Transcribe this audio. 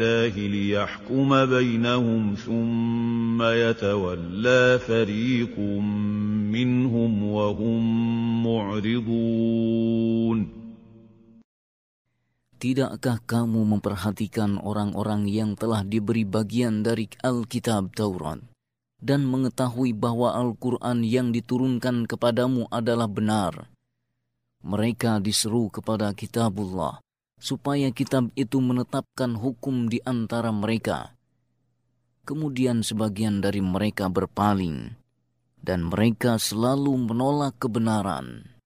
الله ليحكم بينهم ثم يتولى فريق منهم وهم معرضون. Tidakkah kamu memperhatikan orang-orang yang telah diberi bagian dari Alkitab Taurat dan mengetahui bahwa Al-Quran yang diturunkan kepadamu adalah benar? Mereka diseru kepada kitabullah supaya kitab itu menetapkan hukum di antara mereka. Kemudian sebagian dari mereka berpaling, dan mereka selalu menolak kebenaran.